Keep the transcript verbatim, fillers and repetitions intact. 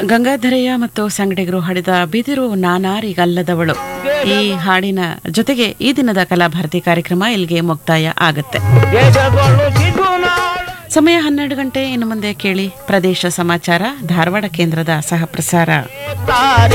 ಗಂಗಾಧರಯ್ಯ ಮತ್ತು ಸಂಗಡಿಗರು ಹಾಡಿದ ಬಿದಿರು ನಾನಾರಿಗಲ್ಲದವಳು ಈ ಹಾಡಿನ ಜೊತೆಗೆ ಈ ದಿನದ ಕಲಾಭಾರತಿ ಕಾರ್ಯಕ್ರಮ ಇಲ್ಲಿಗೆ ಮುಕ್ತಾಯ ಆಗುತ್ತೆ. ಸಮಯ ಹನ್ನೆರಡು ಗಂಟೆ. ಇನ್ನು ಮುಂದೆ ಕೇಳಿ ಪ್ರದೇಶ ಸಮಾಚಾರ ಧಾರವಾಡ ಕೇಂದ್ರದ ಸಹ ಪ್ರಸಾರ.